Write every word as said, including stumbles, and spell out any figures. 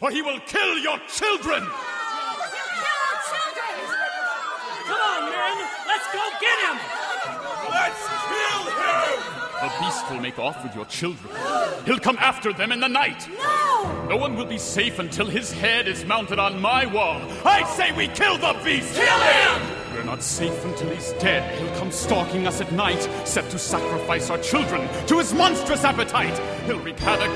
or he will kill your children! Come on, men! Let's go get him! Let's kill him! The beast will make off with your children. He'll come after them in the night. No! No one will be safe until his head is mounted on my wall. I say we kill the beast! Kill him! We're not safe until he's dead. He'll come stalking us at night, set to sacrifice our children to his monstrous appetite. He'll wreak havoc